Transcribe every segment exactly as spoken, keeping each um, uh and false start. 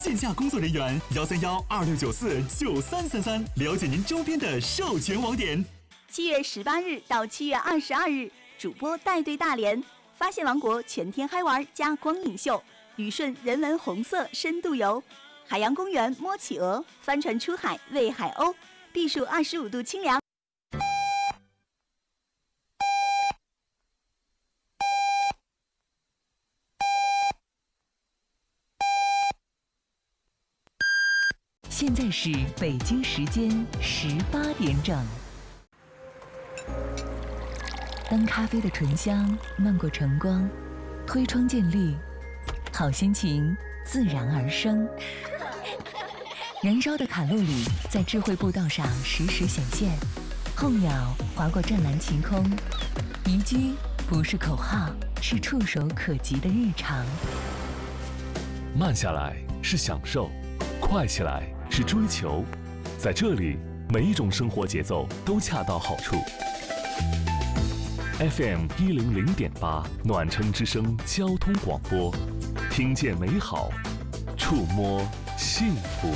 线下工作人员幺三幺二六九四九三三三，了解您周边的授权网点。 七月十八日到七月二十二日，主播带队大连发现王国全天嗨玩加光影秀，旅顺人文红色深度游，海洋公园摸企鹅，帆船出海喂海鸥，避暑二十五度清凉。 现在是北京时间十八点整。当咖啡的醇香漫过晨光，推窗见绿，好心情自然而生。燃烧的卡路里在智慧步道上实时显现，候鸟划过湛蓝晴空，宜居不是口号，是触手可及的日常。 慢下来是享受，快起来是追求，在这里，每一种生活节奏都恰到好处。F M 一零零点八暖城之声交通广播，听见美好，触摸幸福。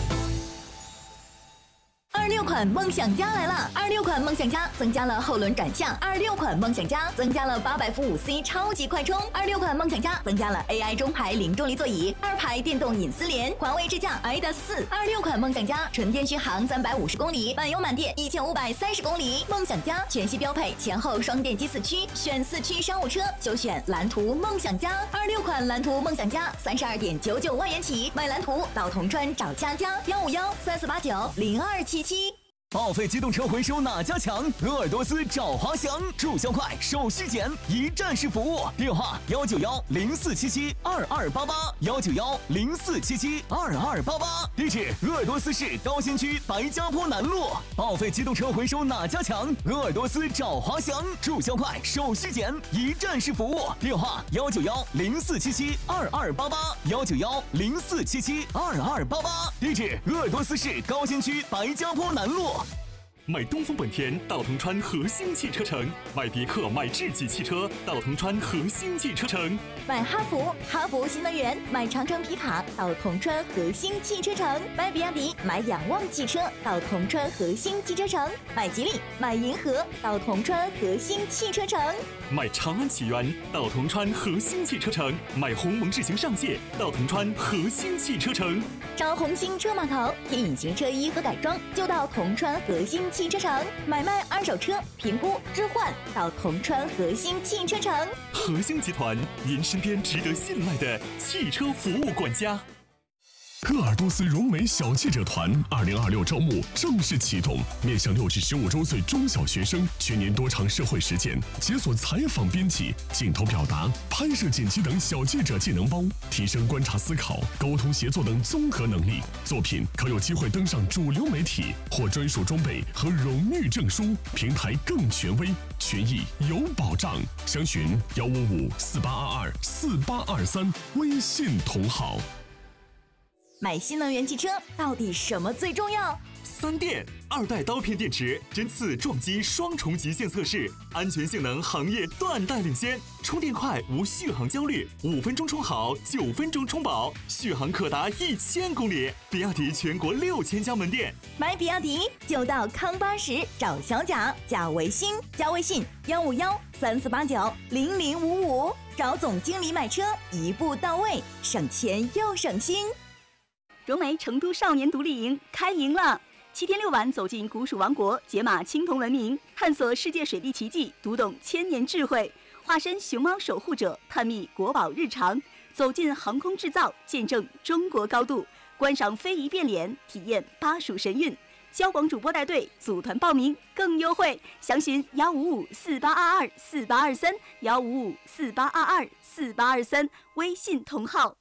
二六款梦想家来了！二六款梦想家增加了后轮转向，二六款梦想家增加了八百伏五 C 超级快充，二六款梦想家增加了 A I 中排零重力座椅，二排电动隐私联，环卫智驾 i D A S 四。二六款梦想家纯电续航三百五十公里，满油满电一千五百三十公里。梦想家全系标配前后双电机四驱，选四驱商务车就选蓝图梦想家。二六款蓝图梦想家三十二点九九万元起，买蓝图到铜川找佳佳幺五幺三四八九零二七七。 报废机动车回收哪家强？鄂尔多斯找华翔，注销快，手续简，一站式服务。电话幺九幺零四七七二二八八幺九幺零四七七二二八八。地址：鄂尔多斯市高新区白家坡南路。报废机动车回收哪家强？鄂尔多斯找华翔，注销快，手续简，一站式服务。电话幺九幺零四七七二二八八幺九幺零四七七二二八八。地址：鄂尔多斯市高新区白家坡南路。 买东风本田到铜川和兴汽车城，买别克买智己汽车到铜川和兴汽车城， 买哈弗哈弗新能源，买长城皮卡到铜川和兴汽车城，买比亚迪买仰望汽车到铜川和兴汽车城，买吉利买银河到铜川和兴汽车城， 买长安启源到铜川和兴汽车城，买鸿蒙智行上界到铜川和兴汽车城， 找红星车码头贴隐形车衣和改装就到铜川和兴汽车城，买卖二手车评估置换到铜川和兴汽车城。 和兴集团，您身边值得信赖的汽车服务管家。 鄂尔多斯荣美小记者团二零二六招募正式启动，面向六至十五周岁中小学生，全年多场社会实践，解锁采访编辑、镜头表达、拍摄剪辑等小记者技能包，提升观察思考、沟通协作等综合能力。作品可有机会登上主流媒体，获专属装备和荣誉证书，平台更权威，权益有保障。详询幺五五四八二二四八二三，微信同号。 买新能源汽车到底什么最重要？ 三电二代刀片电池针刺撞击双重极限测试，安全性能行业断代领先，充电快无续航焦虑，五分钟充好，九分钟充饱，续航可达一千公里。比亚迪全国六千家门店， 买比亚迪就到康巴什找小贾，加微信，加微信幺五幺三四八九零零五五，找总经理买车，一步到位，省钱又省心。 荣美成都少年独立营开营了，七天六晚走进古蜀王国，解码青铜文明，探索世界水利奇迹，读懂千年智慧，化身熊猫守护者，探秘国宝日常，走进航空制造，见证中国高度，观赏非遗变脸，体验巴蜀神韵。交广主播带队，组团报名更优惠，详询幺五五四八二二四八二三幺五五四八二二四八二三，微信同号。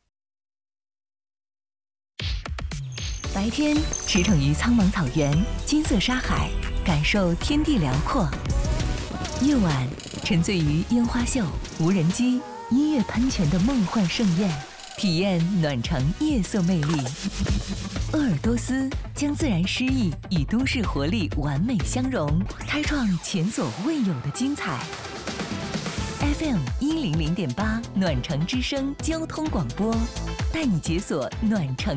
白天驰骋于苍茫草原、金色沙海，感受天地辽阔；夜晚沉醉于烟花秀、无人机、音乐喷泉的梦幻盛宴，体验暖城夜色魅力。鄂尔多斯将自然诗意与都市活力完美相融，开创前所未有的精彩。F M 一零零点八暖城之声交通广播，带你解锁暖城